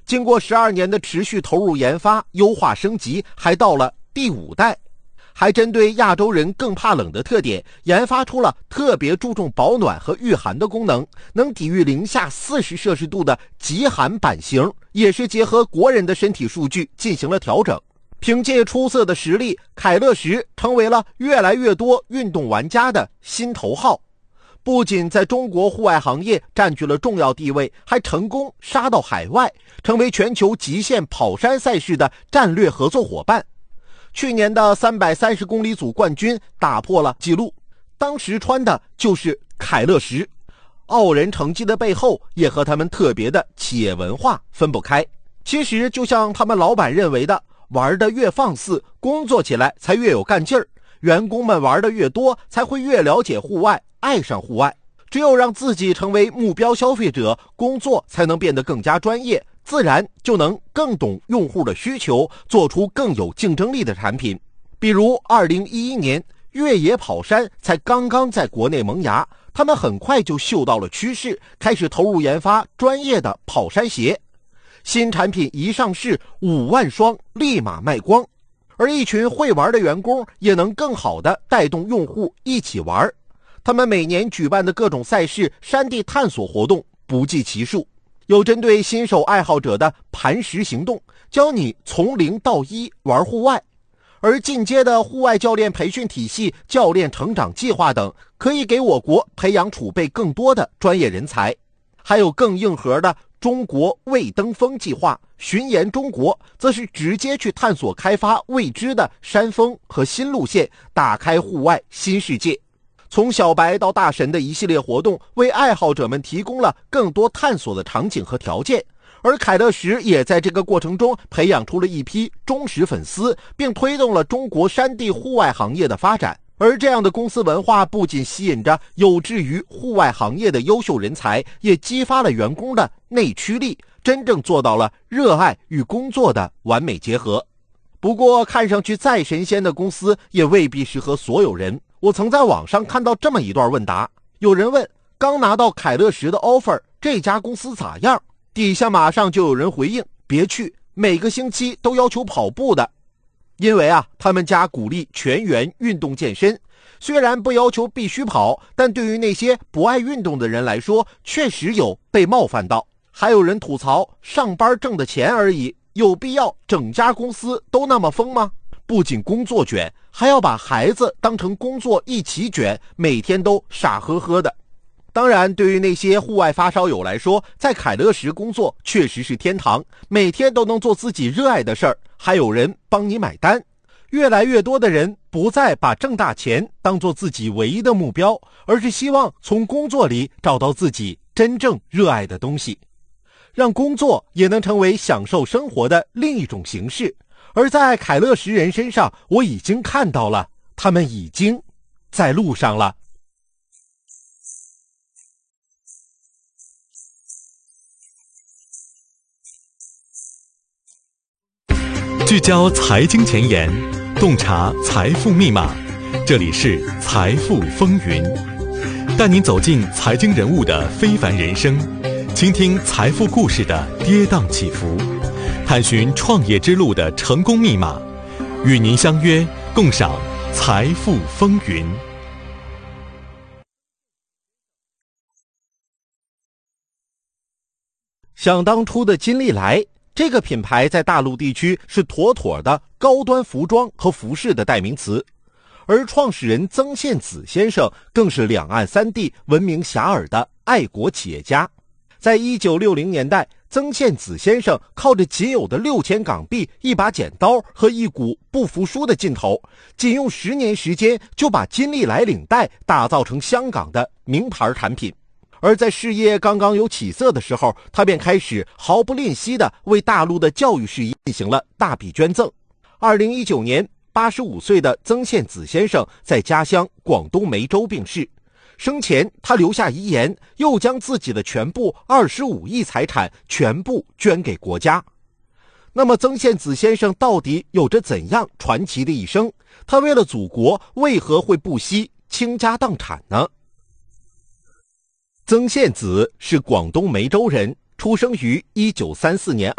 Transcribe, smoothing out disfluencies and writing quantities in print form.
经过12年的持续投入研发、优化升级，还到了第5代，还针对亚洲人更怕冷的特点，研发出了特别注重保暖和御寒的功能，能抵御零下40摄氏度的极寒版型，也是结合国人的身体数据进行了调整。凭借出色的实力，凯乐石成为了越来越多运动玩家的心头好。不仅在中国户外行业占据了重要地位，还成功杀到海外，成为全球极限跑山赛事的战略合作伙伴。去年的330公里组冠军打破了纪录，当时穿的就是凯乐石。傲人成绩的背后，也和他们特别的企业文化分不开。其实就像他们老板认为的，玩得越放肆，工作起来才越有干劲儿。员工们玩得越多，才会越了解户外，爱上户外。只有让自己成为目标消费者，工作才能变得更加专业，自然就能更懂用户的需求，做出更有竞争力的产品。比如2011年，越野跑山才刚刚在国内萌芽，他们很快就嗅到了趋势，开始投入研发专业的跑山鞋。新产品一上市，5万双立马卖光，而一群会玩的员工也能更好地带动用户一起玩。他们每年举办的各种赛事、山地探索活动不计其数，有针对新手爱好者的磐石行动，教你从0到1玩户外，而进阶的户外教练培训体系、教练成长计划等，可以给我国培养储备更多的专业人才。还有更硬核的中国未登峰计划，巡研中国，则是直接去探索开发未知的山峰和新路线，打开户外新世界。从小白到大神的一系列活动，为爱好者们提供了更多探索的场景和条件。而凯乐石也在这个过程中培养出了一批忠实粉丝，并推动了中国山地户外行业的发展。而这样的公司文化不仅吸引着有志于户外行业的优秀人才，也激发了员工的内驱力，真正做到了热爱与工作的完美结合。不过看上去再神仙的公司也未必适合所有人。我曾在网上看到这么一段问答，有人问刚拿到凯乐石的 offer， 这家公司咋样？底下马上就有人回应，别去，每个星期都要求跑步的。因为他们家鼓励全员运动健身，虽然不要求必须跑，但对于那些不爱运动的人来说，确实有被冒犯到。还有人吐槽，上班挣的钱而已，有必要整家公司都那么疯吗？不仅工作卷，还要把孩子当成工作一起卷，每天都傻呵呵的。当然，对于那些户外发烧友来说，在凯乐石工作确实是天堂，每天都能做自己热爱的事儿，还有人帮你买单。越来越多的人不再把挣大钱当做自己唯一的目标，而是希望从工作里找到自己真正热爱的东西，让工作也能成为享受生活的另一种形式。而在凯乐石人身上，我已经看到了，他们已经在路上了。 聚焦财经前沿，洞察财富密码，这里是财富风云，带您走进财经人物的非凡人生，倾听财富故事的跌宕起伏，探寻创业之路的成功密码，与您相约共赏财富风云。 想当初的金利来这个品牌在大陆地区是妥妥的高端服装和服饰的代名词，而创始人曾宪梓先生更是两岸三地闻名遐迩的爱国企业家。在1960年代，曾宪梓先生靠着仅有的6000港币、一把剪刀和一股不服输的劲头，仅用10年时间就把金利来领带打造成香港的名牌产品。而在事业刚刚有起色的时候，他便开始毫不吝惜地为大陆的教育事业进行了大笔捐赠。2019年，85岁的曾宪梓先生在家乡广东梅州病逝。生前他留下遗言，又将自己的全部25亿财产全部捐给国家。那么曾宪梓先生到底有着怎样传奇的一生？他为了祖国为何会不惜倾家荡产呢？曾宪梓是广东梅州人，出生于1934年